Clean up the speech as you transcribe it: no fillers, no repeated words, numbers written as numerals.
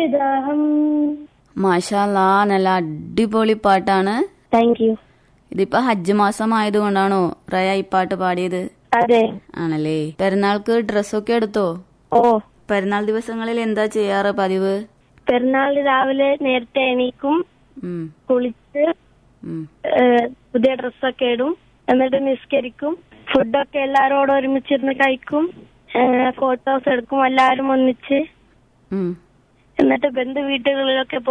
ദാഹം. മാഷാല്ലാ, നല്ല അടിപൊളി പാട്ടാണ്. Thank you. ഇതിപ്പോ ഹജ്ജ് മാസം ആയതുകൊണ്ടാണോ റയ ഈ പാട്ട് പാടിയത്? അതെ. ആണല്ലേ. പെരുന്നാൾക്ക് ഡ്രസ്സൊക്കെ എടുത്തോ? ഓ. പെരുന്നാൾ ദിവസങ്ങളിൽ എന്താ ചെയ്യാറ് പതിവ്? പെരുന്നാൾ രാവിലെ നേരത്തെ എണീക്കും, കുളിച്ച് പുതിയ ഡ്രസ്സൊക്കെ ഇടും, എന്നിട്ട് നിസ്കരിക്കും, ഫുഡൊക്കെ എല്ലാരോടും ഒരുമിച്ചിരുന്ന് കഴിക്കും, ഫോട്ടോസ് എടുക്കും എല്ലാരും ഒന്നിച്ച്. എന്നിട്ട് ബന്ധു വീട്ടുകളിലൊക്കെ